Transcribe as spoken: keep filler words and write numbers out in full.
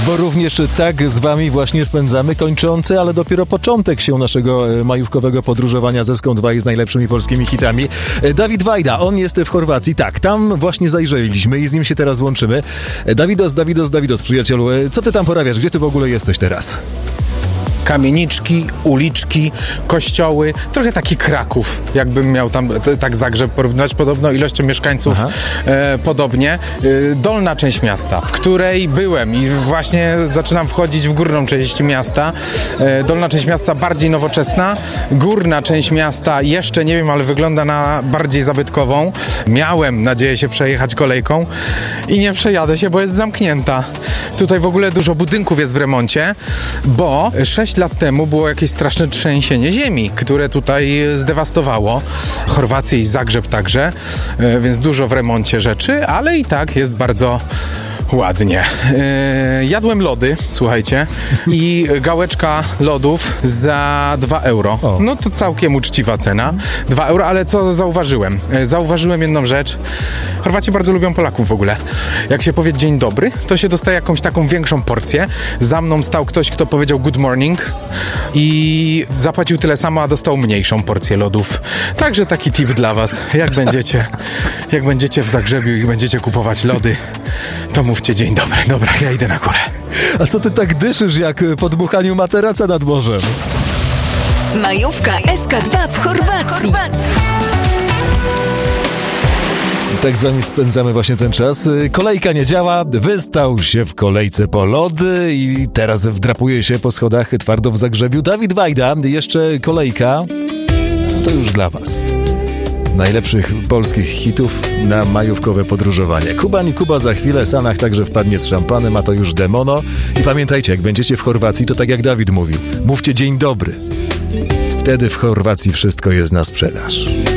Bo również tak z wami właśnie spędzamy kończący, ale dopiero początek się naszego majówkowego podróżowania ze Skąd Waj z najlepszymi polskimi hitami. Dawid Wajda, on jest w Chorwacji. Tak, tam właśnie zajrzeliśmy i z nim się teraz łączymy. Dawidos, Dawidos, Dawidos, przyjacielu, co ty tam porabiasz? Gdzie ty w ogóle jesteś teraz? Kamieniczki, uliczki, kościoły, trochę taki Kraków, jakbym miał tam t- tak Zagrzeb porównać, podobno ilością mieszkańców e, podobnie. E, dolna część miasta, w której byłem i właśnie zaczynam wchodzić w górną część miasta. E, dolna część miasta bardziej nowoczesna, górna część miasta jeszcze nie wiem, ale wygląda na bardziej zabytkową. Miałem nadzieję się przejechać kolejką i nie przejadę się, bo jest zamknięta. Tutaj w ogóle dużo budynków jest w remoncie, bo sześć lat temu było jakieś straszne trzęsienie ziemi, które tutaj zdewastowało Chorwację i Zagrzeb także, więc dużo w remoncie rzeczy, ale i tak jest bardzo ładnie. Yy, jadłem lody, słuchajcie, i gałeczka lodów za dwa euro. O. No to całkiem uczciwa cena. dwa euro, ale co zauważyłem? Yy, zauważyłem jedną rzecz. Chorwaci bardzo lubią Polaków w ogóle. Jak się powie dzień dobry, to się dostaje jakąś taką większą porcję. Za mną stał ktoś, kto powiedział good morning i zapłacił tyle samo, a dostał mniejszą porcję lodów. Także taki tip dla was. Jak będziecie, jak będziecie w Zagrzebiu i będziecie kupować lody, to mówcie dzień dobry. Dobra, ja idę na górę. A co ty tak dyszysz jak po dmuchaniu materaca nad morzem? Majówka S K dwa w Chorwacji. Tak z wami spędzamy właśnie ten czas. Kolejka nie działa, wystał się w kolejce po lody i teraz wdrapuje się po schodach twardo w Zagrzebiu. Dawid Wajda, jeszcze kolejka, to już dla was. Najlepszych polskich hitów na majówkowe podróżowanie. Kubań Kuba za chwilę, Sanach także wpadnie z szampanem, a to już Demono. I pamiętajcie, jak będziecie w Chorwacji, to tak jak Dawid mówił, mówcie dzień dobry. Wtedy w Chorwacji wszystko jest na sprzedaż.